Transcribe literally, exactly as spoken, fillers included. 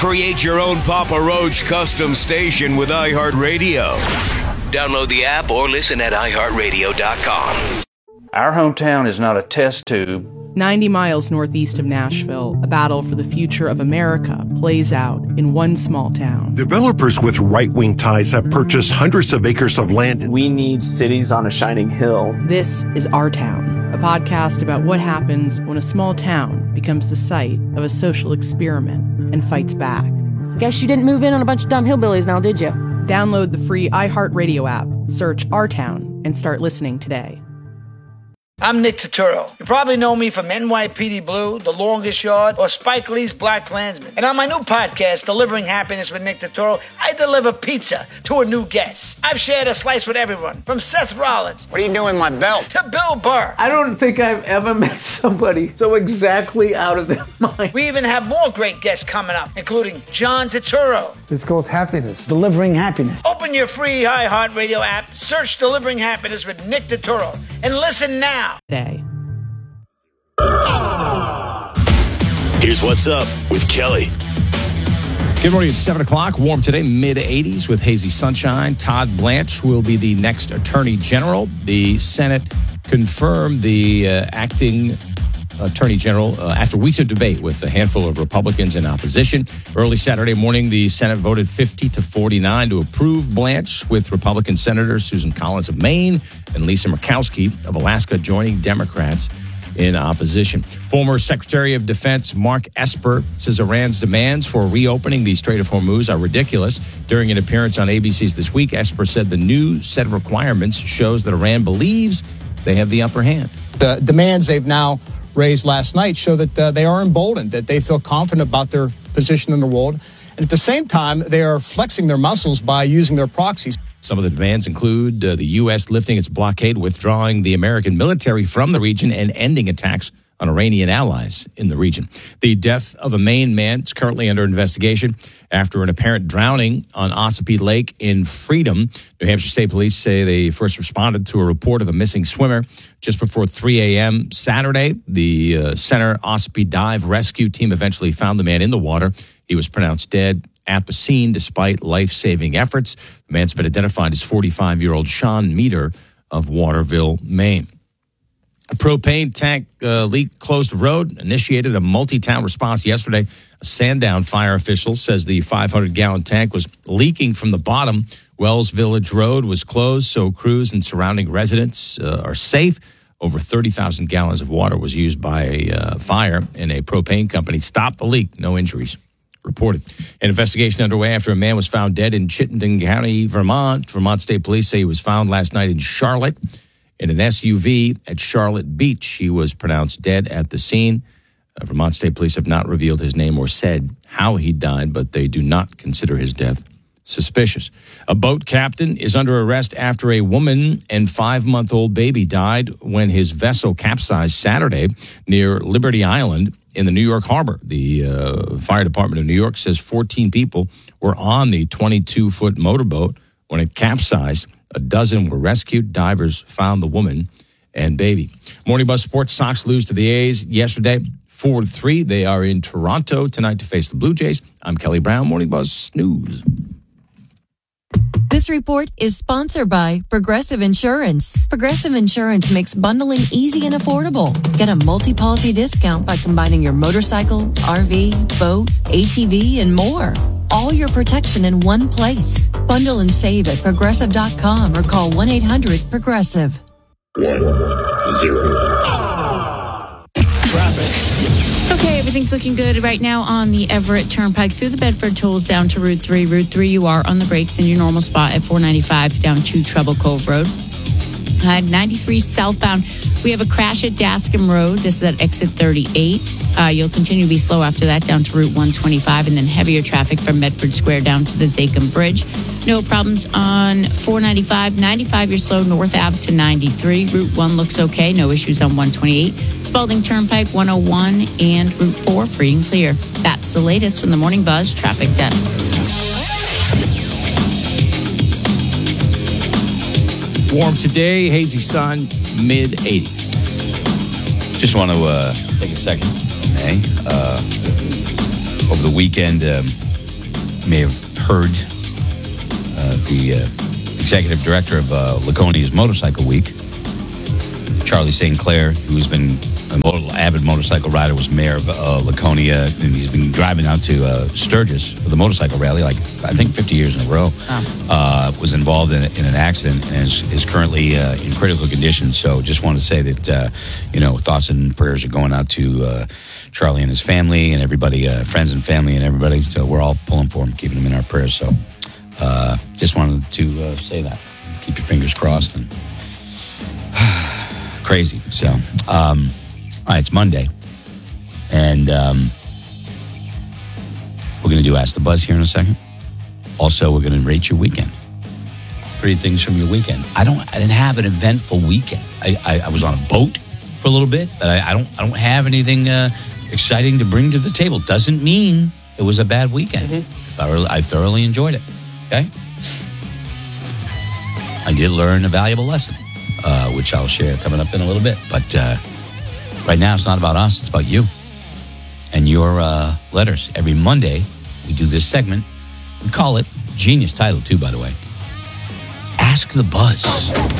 Create your own Papa Roach custom station with iHeartRadio. Download the app or listen at i heart radio dot com. Our hometown is not a test tube. ninety miles northeast of Nashville, a battle for the future of America plays out in one small town. Developers with right-wing ties have purchased hundreds of acres of land. We need cities on a shining hill. This is Our Town, a podcast about what happens when a small town becomes the site of a social experiment and fights back. Guess you didn't move in on a bunch of dumb hillbillies now, did you? Download the free iHeartRadio app, search Our Town, and start listening today. I'm Nick Turturro. You probably know me from N Y P D Blue, The Longest Yard, or Spike Lee's Black Klansman. And on my new podcast, Delivering Happiness with Nick Turturro, I deliver pizza to a new guest. I've shared a slice with everyone, from Seth Rollins. What are you doing with my belt? To Bill Burr. I don't think I've ever met somebody so exactly out of their mind. We even have more great guests coming up, including John Turturro. It's called Happiness. Delivering Happiness. Open your free iHeartRadio app, search Delivering Happiness with Nick Turturro, and listen now. Day. Here's what's up with Kelly. Good morning. It's seven o'clock. Warm today, mid eighties with hazy sunshine. Todd Blanche will be the next Attorney General. The Senate confirmed the uh, acting Attorney General uh, after weeks of debate with a handful of Republicans in opposition. Early Saturday morning, the Senate voted fifty to forty-nine to approve Blanche, with Republican Senators Susan Collins of Maine and Lisa Murkowski of Alaska joining Democrats in opposition. Former Secretary of Defense Mark Esper says Iran's demands for reopening the Strait of Hormuz are ridiculous. During an appearance on A B C's This Week, Esper said the new set of requirements shows that Iran believes they have the upper hand. The demands they've now raised last night show that uh, they are emboldened, that they feel confident about their position in the world. And at the same time, they are flexing their muscles by using their proxies. Some of the demands include uh, the U S lifting its blockade, withdrawing the American military from the region, and ending attacks on Iranian allies in the region. The death of a Maine man is currently under investigation after an apparent drowning on Ossipee Lake in Freedom. New Hampshire State Police say they first responded to a report of a missing swimmer just before three a.m. Saturday. The uh, Center Ossipee Dive Rescue Team eventually found the man in the water. He was pronounced dead at the scene despite life-saving efforts. The man's been identified as forty-five-year-old Sean Meter of Waterville, Maine. A propane tank uh, leak closed the road, initiated a multi-town response yesterday. A Sandown fire official says the five hundred gallon tank was leaking from the bottom. Wells Village Road was closed, so crews and surrounding residents uh, are safe. Over thirty thousand gallons of water was used by a uh, fire, and a propane company stopped the leak. No injuries reported. An investigation underway after a man was found dead in Chittenden County, Vermont. Vermont State Police say he was found last night in Charlotte in an S U V at Charlotte Beach. He was pronounced dead at the scene. Uh, Vermont State Police have not revealed his name or said how he died, but they do not consider his death suspicious. A boat captain is under arrest after a woman and five-month-old baby died when his vessel capsized Saturday near Liberty Island in the New York harbor. The uh, Fire Department of New York says fourteen people were on the twenty-two foot motorboat when it capsized. A dozen were rescued. Divers found the woman and baby. Morning Buzz Sports. Sox lose to the A's yesterday, four to three. They are in Toronto tonight to face the Blue Jays. I'm Kelly Brown. Morning Buzz Snooze. This report is sponsored by Progressive Insurance. Progressive Insurance makes bundling easy and affordable. Get a multi-policy discount by combining your motorcycle, R V, boat, A T V, and more. All your protection in one place. Bundle and save at progressive dot com or call one eight hundred progressive. One, zero. Traffic. Okay, everything's looking good right now on the Everett Turnpike through the Bedford Tolls down to Route three. Route three, you are on the brakes in your normal spot at four ninety-five down to Treble Cove Road. Uh, ninety-three southbound, we have a crash at Dascom Road. This is at exit thirty-eight. Uh, you'll continue to be slow after that down to Route one twenty-five, and then heavier traffic from Medford Square down to the Zachem Bridge. No problems on four ninety-five. ninety-five, you're slow North Ave to ninety-three. Route one looks okay. No issues on one twenty-eight. Spalding Turnpike one oh one and Route four free and clear. That's the latest from the Morning Buzz Traffic Desk. Warm today, hazy sun, mid eighties. Just want to uh, take a second, May. Uh, over the weekend, um, may have heard uh, the uh, executive director of uh, Laconia's Motorcycle Week, Charlie Saint Clair, who's been an motor- avid motorcycle rider, was mayor of uh, Laconia, and he's been driving out to uh, Sturgis for the motorcycle rally, like I think fifty years in a row. Oh. Uh, was involved in, in an accident and is, is currently uh, in critical condition. So just want to say that, uh, you know, thoughts and prayers are going out to uh, Charlie and his family and everybody, uh, friends and family and everybody. So we're all pulling for him, keeping him in our prayers. So uh, just wanted to uh, say that. Keep your fingers crossed. And crazy. So, um, all right, it's Monday. And um, we're going to do Ask the Buzz here in a second. Also, we're going to rate your weekend. Three things from your weekend. I don't. I didn't have an eventful weekend. I, I, I was on a boat for a little bit, but I, I don't. I don't have anything uh, exciting to bring to the table. Doesn't mean it was a bad weekend. Mm-hmm. I, really, I thoroughly enjoyed it. Okay. I did learn a valuable lesson, uh, which I'll share coming up in a little bit. But uh, right now, it's not about us. It's about you and your uh, letters. Every Monday, we do this segment. We call it, genius title too, by the way, Ask the Buzz.